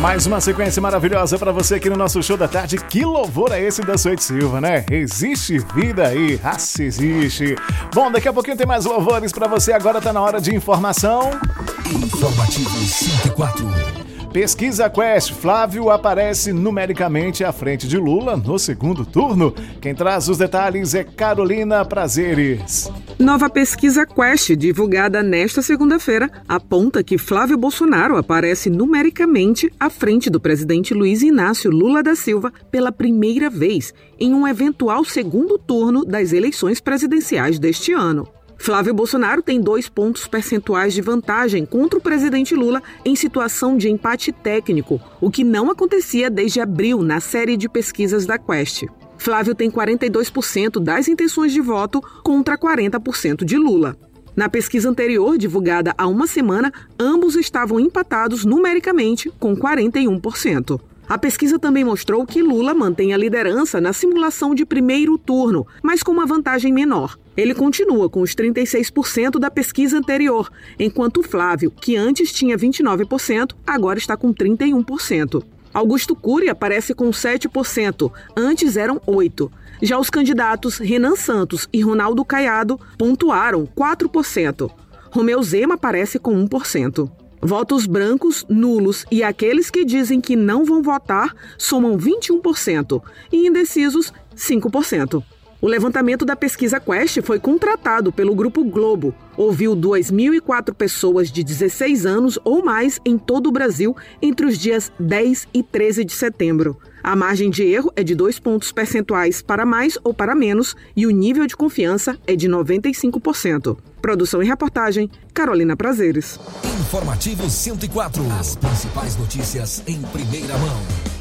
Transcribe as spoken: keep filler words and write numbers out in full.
Mais uma sequência maravilhosa para você aqui no nosso Show da Tarde. Que louvor é esse da Suede Silva, né? Existe vida aí, raça existe. Bom, daqui a pouquinho tem mais louvores para você. Agora tá na hora de informação. Informativo cento e quatro. Pesquisa Quest, Flávio aparece numericamente à frente de Lula no segundo turno. Quem traz os detalhes é Carolina Prazeres. Nova pesquisa Quest, divulgada nesta segunda-feira, aponta que Flávio Bolsonaro aparece numericamente à frente do presidente Luiz Inácio Lula da Silva pela primeira vez em um eventual segundo turno das eleições presidenciais deste ano. Flávio Bolsonaro tem dois pontos percentuais de vantagem contra o presidente Lula em situação de empate técnico, o que não acontecia desde abril na série de pesquisas da Quest. Flávio tem quarenta e dois por cento das intenções de voto contra quarenta por cento de Lula. Na pesquisa anterior, divulgada há uma semana, ambos estavam empatados numericamente com quarenta e um por cento. A pesquisa também mostrou que Lula mantém a liderança na simulação de primeiro turno, mas com uma vantagem menor. Ele continua com os trinta e seis por cento da pesquisa anterior, enquanto Flávio, que antes tinha vinte e nove por cento, agora está com trinta e um por cento. Augusto Cury aparece com sete por cento, antes eram oito por cento. Já os candidatos Renan Santos e Ronaldo Caiado pontuaram quatro por cento. Romeu Zema aparece com um por cento. Votos brancos, nulos e aqueles que dizem que não vão votar somam vinte e um por cento e indecisos cinco por cento. O levantamento da pesquisa Quest foi contratado pelo Grupo Globo. Ouviu duas mil e quatro pessoas de dezesseis anos ou mais em todo o Brasil entre os dias dez e treze de setembro. A margem de erro é de dois pontos percentuais para mais ou para menos e o nível de confiança é de noventa e cinco por cento. Produção e reportagem, Carolina Prazeres. Informativo cento e quatro. As principais notícias em primeira mão.